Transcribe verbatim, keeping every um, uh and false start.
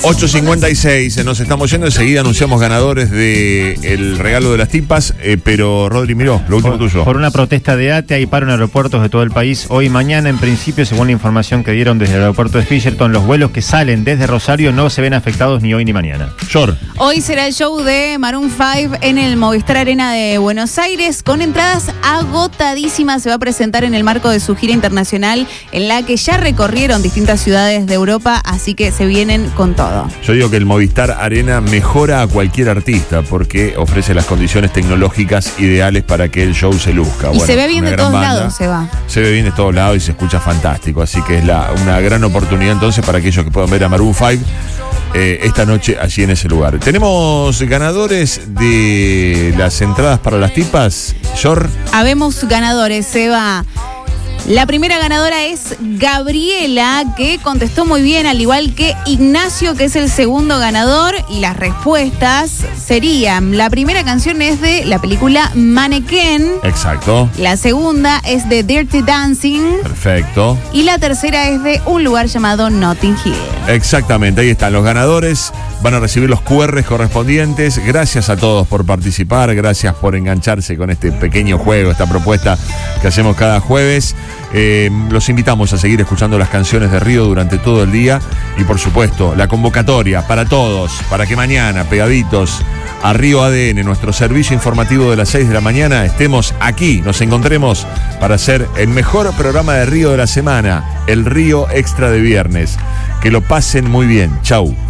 ocho cincuenta y seis, nos estamos yendo. Enseguida anunciamos ganadores del regalo de las tipas. Eh, pero, Rodri, miró, lo último por, tuyo. Por una protesta de A T A y paro en aeropuertos de todo el país. Hoy y mañana, en principio, según la información que dieron desde el aeropuerto de Fisherton, los vuelos que salen desde Rosario no se ven afectados ni hoy ni mañana. Yor. Hoy será el show de Maroon cinco en el Movistar Arena de Buenos Aires, con entradas agotadísimas. Se va a presentar en el marco de su gira internacional, en la que ya recorrieron distintas ciudades de Europa, así que se vienen con todo. Yo digo que el Movistar Arena mejora a cualquier artista porque ofrece las condiciones tecnológicas ideales para que el show se luzca. Y bueno, se ve bien una de gran todos banda. lados, se va. Se ve bien de todos lados y se escucha fantástico. Así que es la, una gran oportunidad entonces para aquellos que puedan ver a Maroon cinco eh, esta noche allí en ese lugar. Tenemos ganadores de las entradas para las tipas, Yor. Habemos ganadores, Seba. La primera ganadora es Gabriela, que contestó muy bien, al igual que Ignacio, que es el segundo ganador. Y las respuestas serían: la primera canción es de la película Mannequin. Exacto. La segunda es de Dirty Dancing. Perfecto. Y la tercera es de un lugar llamado Notting Hill. Exactamente, ahí están los ganadores. Van a recibir los cu erres correspondientes. Gracias a todos por participar, gracias por engancharse con este pequeño juego, esta propuesta que hacemos cada jueves. Eh, los invitamos a seguir escuchando las canciones de Río durante todo el día y, por supuesto, la convocatoria para todos, para que mañana, pegaditos a Río A D N, nuestro servicio informativo de las seis de la mañana, estemos aquí, nos encontremos para hacer el mejor programa de Río de la semana, el Río Extra de viernes. Que lo pasen muy bien. Chau.